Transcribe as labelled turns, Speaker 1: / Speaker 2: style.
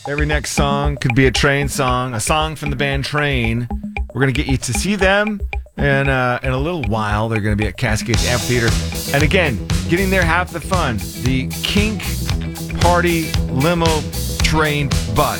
Speaker 1: Every next song could be a Train song, a song from the band Train. We're going to get you to see them in a little while. They're going to be at Cascades Amphitheater. And again, getting there half the fun. The Kink Party Limo Train Bus.